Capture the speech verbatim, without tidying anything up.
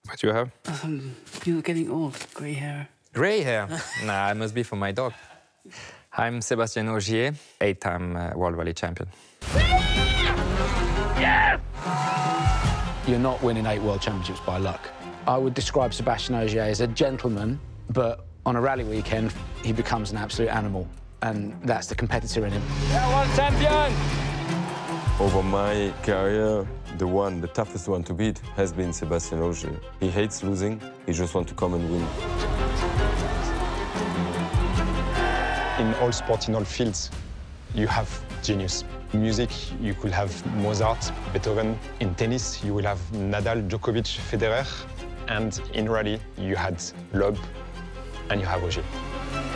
What do you have? Um, you're getting old, grey hair. Grey hair? Nah, it must be for my dog. I'm Sébastien Ogier, eight-time uh, World Rally champion. Yes! You're not winning eight World Championships by luck. I would describe Sébastien Ogier as a gentleman, but on a rally weekend, he becomes an absolute animal, and that's the competitor in him. Yeah, World champion! Over my career, the one, the toughest one to beat has been Sébastien Ogier. He hates losing, he just wants to come and win. In all sports, in all fields, you have genius. In music, you could have Mozart, Beethoven. In tennis, you will have Nadal, Djokovic, Federer. And in rally, you had Loeb and you have Ogier.